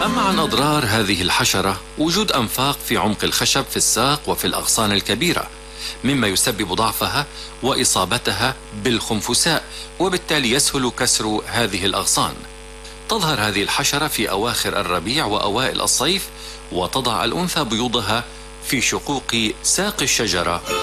أما عن أضرار هذه الحشرة، وجود أنفاق في عمق الخشب في الساق وفي الأغصان الكبيرة، مما يسبب ضعفها وإصابتها بالخنفساء، وبالتالي يسهل كسر هذه الأغصان. تظهر هذه الحشرة في أواخر الربيع وأوائل الصيف، وتضع الأنثى بيوضها في شقوق ساق الشجرة